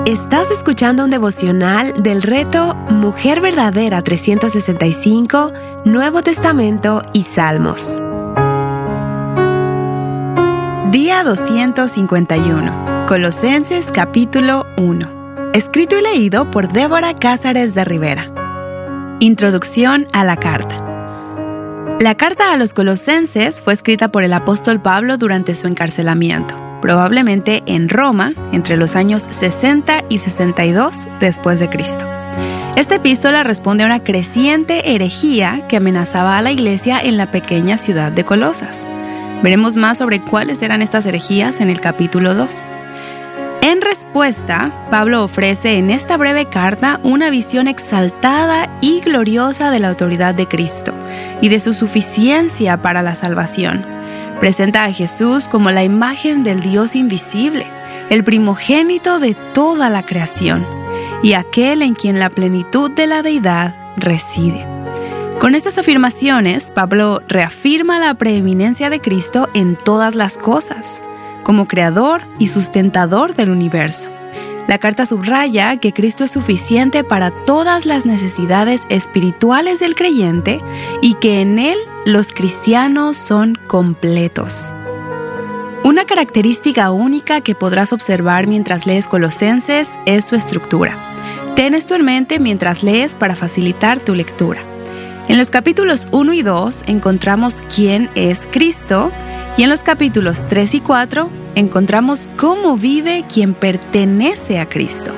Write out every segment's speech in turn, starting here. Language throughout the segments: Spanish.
Estás escuchando un devocional del reto Mujer Verdadera 365, Nuevo Testamento y Salmos. Día 251, Colosenses capítulo 1. Escrito y leído por Débora Cázares de Rivera. Introducción a la carta. La carta a los Colosenses fue escrita por el apóstol Pablo durante su encarcelamiento, probablemente en Roma, entre los años 60 y 62 después de Cristo. Esta epístola responde a una creciente herejía que amenazaba a la iglesia en la pequeña ciudad de Colosas. Veremos más sobre cuáles eran estas herejías en el capítulo 2. En respuesta, Pablo ofrece en esta breve carta una visión exaltada y gloriosa de la autoridad de Cristo y de su suficiencia para la salvación. Presenta a Jesús como la imagen del Dios invisible, el primogénito de toda la creación, y aquel en quien la plenitud de la deidad reside. Con estas afirmaciones, Pablo reafirma la preeminencia de Cristo en todas las cosas, como creador y sustentador del universo. La carta subraya que Cristo es suficiente para todas las necesidades espirituales del creyente y que en Él los cristianos son completos. Una característica única que podrás observar mientras lees Colosenses es su estructura. Ten esto en mente mientras lees para facilitar tu lectura. En los capítulos 1 y 2 encontramos quién es Cristo y en los capítulos 3 y 4 encontramos cómo vive quien pertenece a Cristo.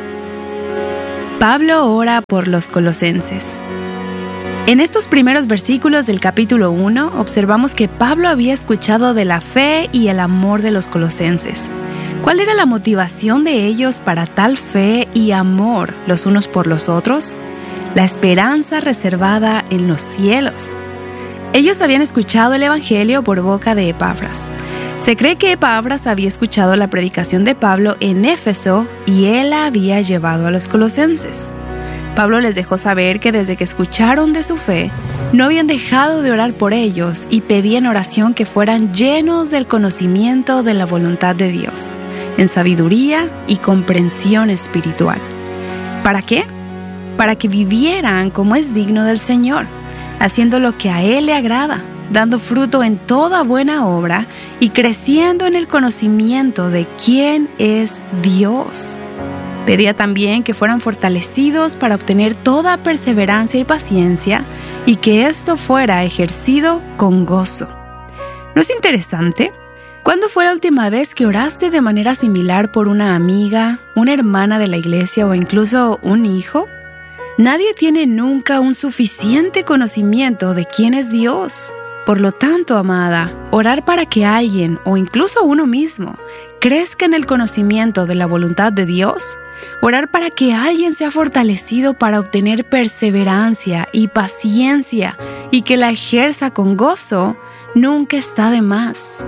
Pablo ora por los colosenses. En estos primeros versículos del capítulo 1 observamos que Pablo había escuchado de la fe y el amor de los colosenses. ¿Cuál era la motivación de ellos para tal fe y amor los unos por los otros? La esperanza reservada en los cielos. Ellos habían escuchado el Evangelio por boca de Epafras. Se cree que Epafras había escuchado la predicación de Pablo en Éfeso y él la había llevado a los colosenses. Pablo les dejó saber que desde que escucharon de su fe, no habían dejado de orar por ellos y pedían oración que fueran llenos del conocimiento de la voluntad de Dios, en sabiduría y comprensión espiritual. ¿Para qué? Para que vivieran como es digno del Señor, haciendo lo que a Él le agrada, dando fruto en toda buena obra y creciendo en el conocimiento de quién es Dios. Pedía también que fueran fortalecidos para obtener toda perseverancia y paciencia y que esto fuera ejercido con gozo. ¿No es interesante? ¿Cuándo fue la última vez que oraste de manera similar por una amiga, una hermana de la iglesia o incluso un hijo? Nadie tiene nunca un suficiente conocimiento de quién es Dios. Por lo tanto, amada, orar para que alguien o incluso uno mismo crezca en el conocimiento de la voluntad de Dios, orar para que alguien sea fortalecido para obtener perseverancia y paciencia y que la ejerza con gozo, nunca está de más.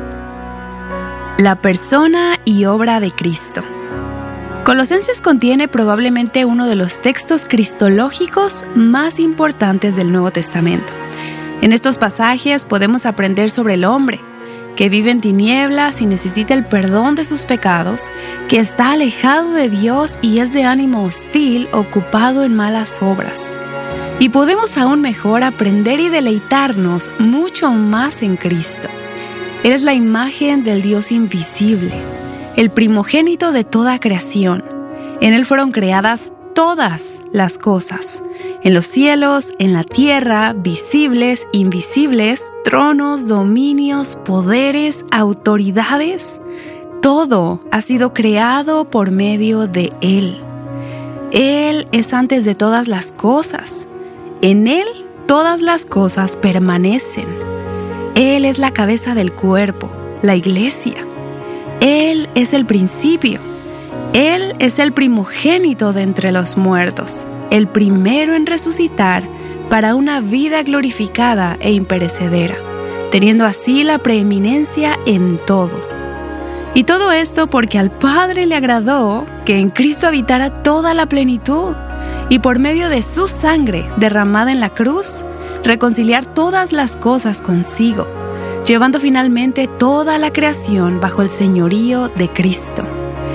La persona y obra de Cristo. Colosenses contiene probablemente uno de los textos cristológicos más importantes del Nuevo Testamento. En estos pasajes podemos aprender sobre el hombre, que vive en tinieblas y necesita el perdón de sus pecados, que está alejado de Dios y es de ánimo hostil, ocupado en malas obras. Y podemos aún mejor aprender y deleitarnos mucho más en Cristo. Eres la imagen del Dios invisible, el primogénito de toda creación. En Él fueron creadas todas las cosas, en los cielos, en la tierra, visibles, invisibles, tronos, dominios, poderes, autoridades. Todo ha sido creado por medio de Él. Él es antes de todas las cosas. En Él todas las cosas permanecen. Él es la cabeza del cuerpo, la iglesia. Él es el principio. Él es el primogénito de entre los muertos, el primero en resucitar para una vida glorificada e imperecedera, teniendo así la preeminencia en todo. Y todo esto porque al Padre le agradó que en Cristo habitara toda la plenitud y por medio de su sangre derramada en la cruz, reconciliar todas las cosas consigo, llevando finalmente toda la creación bajo el señorío de Cristo.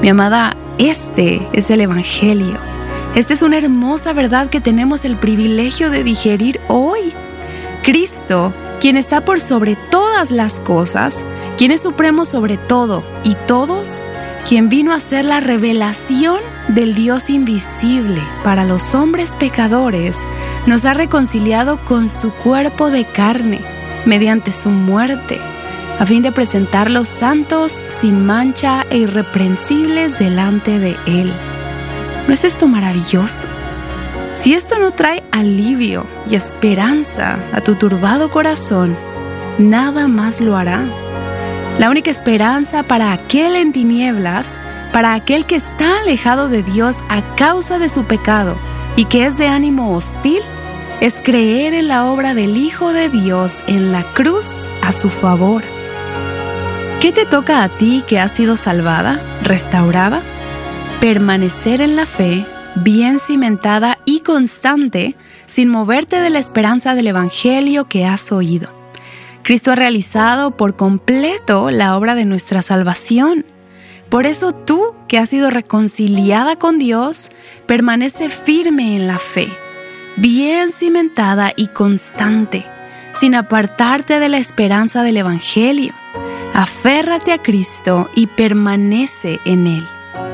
Mi amada, este es el Evangelio. Esta es una hermosa verdad que tenemos el privilegio de digerir hoy. Cristo, quien está por sobre todas las cosas, quien es supremo sobre todo y todos, quien vino a ser la revelación del Dios invisible para los hombres pecadores, nos ha reconciliado con su cuerpo de carne mediante su muerte, a fin de presentarlos santos, sin mancha e irreprensibles delante de Él. ¿No es esto maravilloso? Si esto no trae alivio y esperanza a tu turbado corazón, nada más lo hará. La única esperanza para aquel en tinieblas, para aquel que está alejado de Dios a causa de su pecado y que es de ánimo hostil, es creer en la obra del Hijo de Dios en la cruz a su favor. ¿Qué te toca a ti que has sido salvada, restaurada? Permanecer en la fe, bien cimentada y constante, sin moverte de la esperanza del Evangelio que has oído. Cristo ha realizado por completo la obra de nuestra salvación. Por eso tú, que has sido reconciliada con Dios, permanece firme en la fe, bien cimentada y constante, sin apartarte de la esperanza del Evangelio. Aférrate a Cristo y permanece en Él.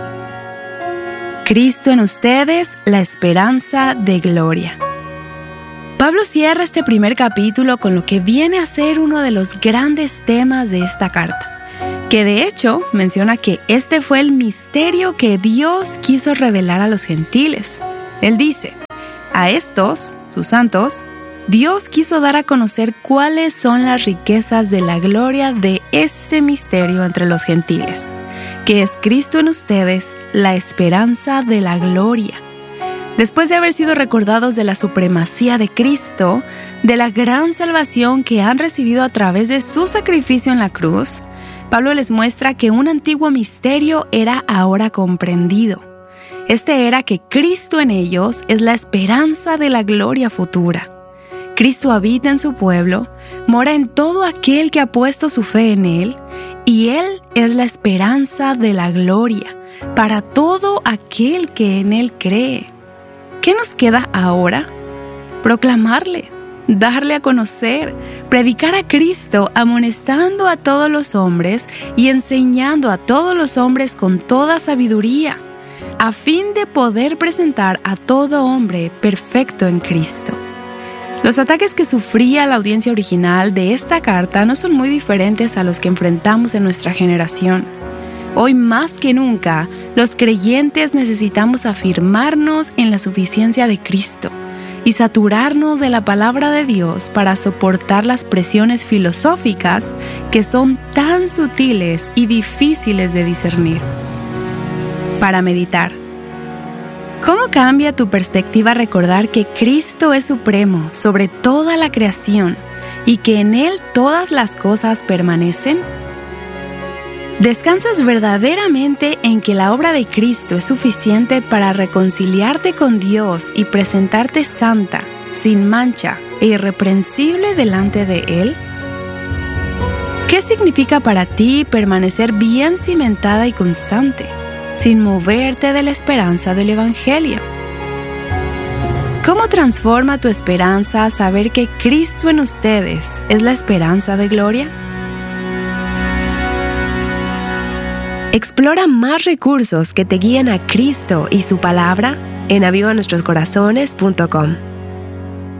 Cristo en ustedes, la esperanza de gloria. Pablo cierra este primer capítulo con lo que viene a ser uno de los grandes temas de esta carta, que de hecho menciona que este fue el misterio que Dios quiso revelar a los gentiles. Él dice, a estos, sus santos, Dios quiso dar a conocer cuáles son las riquezas de la gloria de este misterio entre los gentiles, que es Cristo en ustedes, la esperanza de la gloria. Después de haber sido recordados de la supremacía de Cristo, de la gran salvación que han recibido a través de su sacrificio en la cruz, Pablo les muestra que un antiguo misterio era ahora comprendido. Este era que Cristo en ellos es la esperanza de la gloria futura. Cristo habita en su pueblo, mora en todo aquel que ha puesto su fe en Él, y Él es la esperanza de la gloria para todo aquel que en Él cree. ¿Qué nos queda ahora? Proclamarle, darle a conocer, predicar a Cristo, amonestando a todos los hombres y enseñando a todos los hombres con toda sabiduría, a fin de poder presentar a todo hombre perfecto en Cristo. Los ataques que sufría la audiencia original de esta carta no son muy diferentes a los que enfrentamos en nuestra generación. Hoy más que nunca, los creyentes necesitamos afirmarnos en la suficiencia de Cristo y saturarnos de la palabra de Dios para soportar las presiones filosóficas que son tan sutiles y difíciles de discernir. Para meditar. ¿Cómo cambia tu perspectiva recordar que Cristo es supremo sobre toda la creación y que en Él todas las cosas permanecen? ¿Descansas verdaderamente en que la obra de Cristo es suficiente para reconciliarte con Dios y presentarte santa, sin mancha e irreprensible delante de Él? ¿Qué significa para ti permanecer bien cimentada y constante, sin moverte de la esperanza del Evangelio? ¿Cómo transforma tu esperanza saber que Cristo en ustedes es la esperanza de gloria? Explora más recursos que te guíen a Cristo y su palabra en avivanuestroscorazones.com.